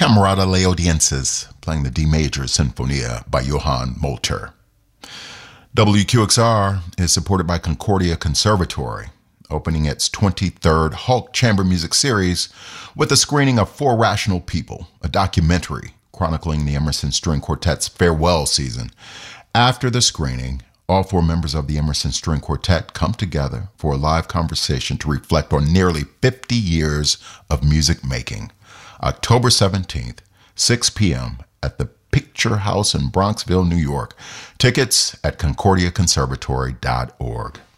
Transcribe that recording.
Camerata Laodiensis, playing the D major Sinfonia by Johann Molter. WQXR is supported by Concordia Conservatory, opening its 23rd Hulk Chamber Music Series with a screening of For Rational People, a documentary chronicling the Emerson String Quartet's farewell season. After the screening, all four members of the Emerson String Quartet come together for a live conversation to reflect on nearly 50 years of music making. October 17th, 6 p.m. at the Picture House in Bronxville, New York. Tickets at concordiaconservatory.org.